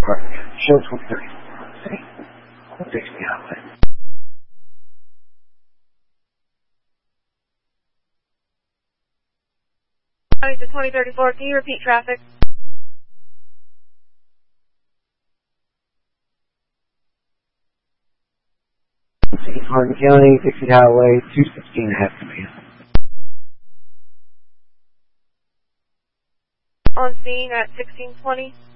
Park. Show 2030. Okay. 60 highway. To 2034, can you repeat traffic? Hardin County, 60 Highway, 216.5 command. On scene at 1620.